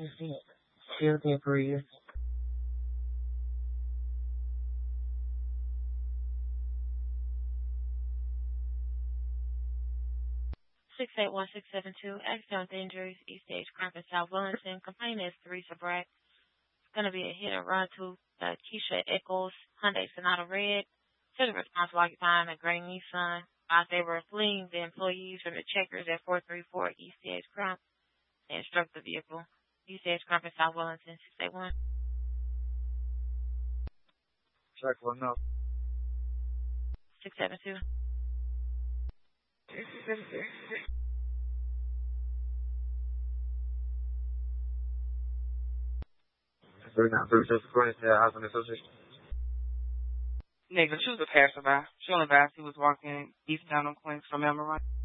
Still there for you. 681672, accident injuries, East Stage Crime in South Wellington. Complainant is Teresa Brack. It's going to be a hit and run to Keisha Eccles, Hyundai Sonata Red. City responsible occupying a gray Nissan. While they were fleeing, the employees from the Checkers at 434 East Stage Crime and struck the vehicle. East Stage Crime in South Wellington, 681. Check one up. 672. 39 just according to the housing association. Nigga, she was a passerby. She only advised he was walking eastbound on Queens from Elmer Wright.